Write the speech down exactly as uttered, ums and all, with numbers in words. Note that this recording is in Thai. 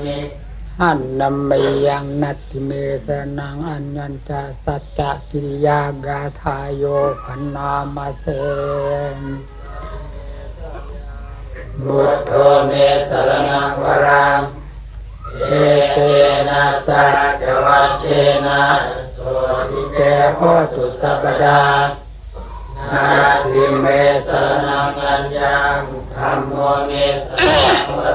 มิหันนัมยังนัตติเมสนังอัญญัญจาสัจจะกิริยากาทายโยพันนามาเสบุตโธเมสรณังวรังเอเตนะสัจวัชเชนะโสติเตโหตุสัพพดานาทิเมสรณังอัญญังธัมโมเมสรณัง